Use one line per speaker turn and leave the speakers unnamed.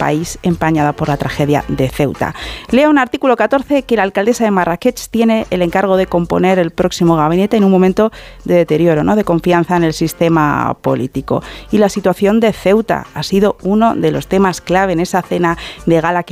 país empañada por la tragedia de Ceuta. Leo un artículo 14 que la alcaldesa de Marrakech tiene el encargo de componer el próximo gabinete en un momento de deterioro, ¿no?, de confianza en el sistema político. Y la situación de Ceuta ha sido uno de los temas clave en esa cena de gala que